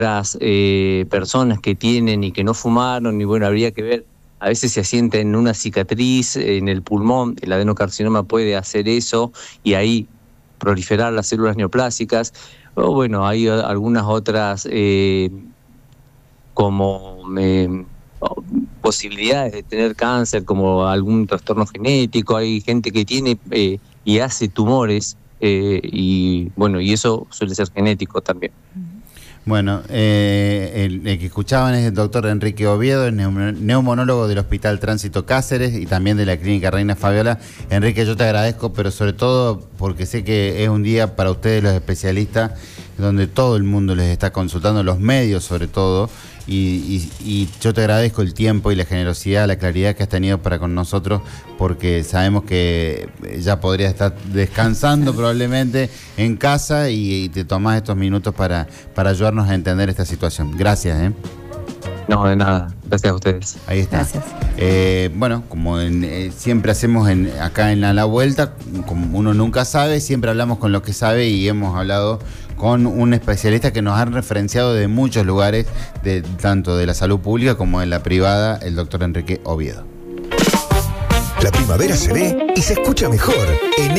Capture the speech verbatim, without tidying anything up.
las eh, personas que tienen y que no fumaron, y bueno, habría que ver, a veces se asienta en una cicatriz en el pulmón, el adenocarcinoma puede hacer eso y ahí proliferar las células neoplásicas, o bueno, hay algunas otras eh, como eh, posibilidades de tener cáncer, como algún trastorno genético, hay gente que tiene eh, y hace tumores, eh, y bueno, y eso suele ser genético también. Bueno, eh, el, el que escuchaban es el doctor Enrique Oviedo, es neumonólogo del Hospital Tránsito Cáceres y también de la Clínica Reina Fabiola. Enrique, yo te agradezco, pero sobre todo porque sé que es un día para ustedes los especialistas, donde todo el mundo les está consultando, los medios sobre todo, y, y, y yo te agradezco el tiempo y la generosidad, la claridad que has tenido para con nosotros, porque sabemos que ya podrías estar descansando probablemente en casa y, y te tomás estos minutos para, para ayudarnos a entender esta situación. Gracias, ¿eh? No, de nada. Gracias a ustedes. Ahí está. Gracias. Eh, bueno, como en, eh, siempre hacemos en, acá en la, la Vuelta, como uno nunca sabe, siempre hablamos con los que sabe y hemos hablado con un especialista que nos han referenciado de muchos lugares, de, tanto de la salud pública como de la privada, el doctor Enrique Oviedo. La primavera se ve y se escucha mejor en